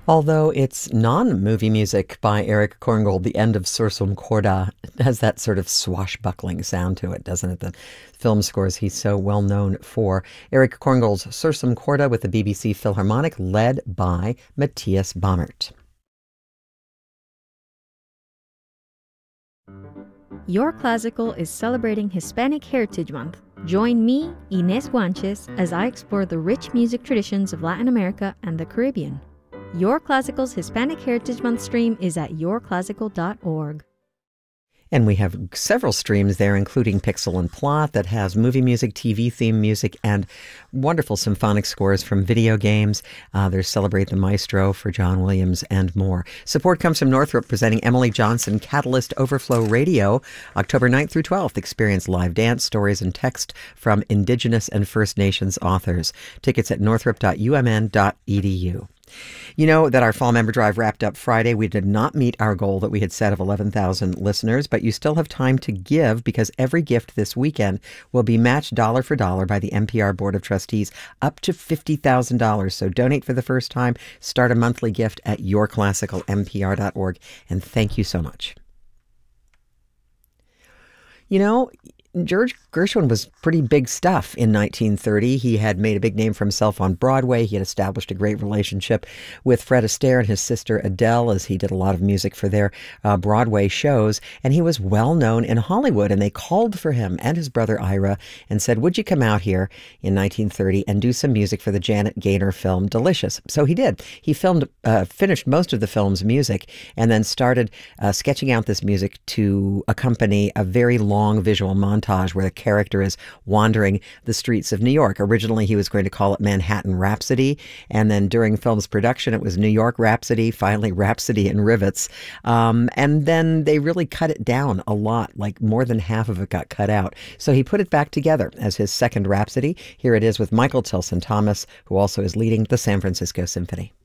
Although it's non-movie music by Eric Korngold, the end of Sursum Corda has that sort of swashbuckling sound to it, doesn't it? The film scores he's so well known for. Eric Korngold's Sursum Corda with the BBC Philharmonic, led by Matthias Baumert. Your Classical is celebrating Hispanic Heritage Month. Join me, Inés Guanches, as I explore the rich music traditions of Latin America and the Caribbean. Your Classical's Hispanic Heritage Month stream is at yourclassical.org. And we have several streams there, including Pixel and Plot, that has movie music, TV theme music, and wonderful symphonic scores from video games. There's Celebrate the Maestro for John Williams and more. Support comes from Northrop, presenting Emily Johnson Catalyst Overflow Radio, October 9th through 12th. Experience live dance, stories, and text from Indigenous and First Nations authors. Tickets at northrop.umn.edu. You know that our Fall Member Drive wrapped up Friday. We did not meet our goal that we had set of 11,000 listeners, but you still have time to give because every gift this weekend will be matched dollar for dollar by the NPR Board of Trustees up to $50,000. So donate for the first time. Start a monthly gift at yourclassicalnpr.org. And thank you so much. You know, George Gershwin was pretty big stuff in 1930. He had made a big name for himself on Broadway. He had established a great relationship with Fred Astaire and his sister Adele, as he did a lot of music for their Broadway shows. And he was well known in Hollywood. And they called for him and his brother Ira and said, would you come out here in 1930 and do some music for the Janet Gaynor film Delicious? So he did. He finished most of the film's music and then started sketching out this music to accompany a very long visual montage where the character is wandering the streets of New York. Originally, he was going to call it Manhattan Rhapsody, and then during film's production, it was New York Rhapsody, finally Rhapsody in Rivets, and then they really cut it down a lot, like more than half of it got cut out. So he put it back together as his second Rhapsody. Here it is with Michael Tilson Thomas, who also is leading the San Francisco Symphony.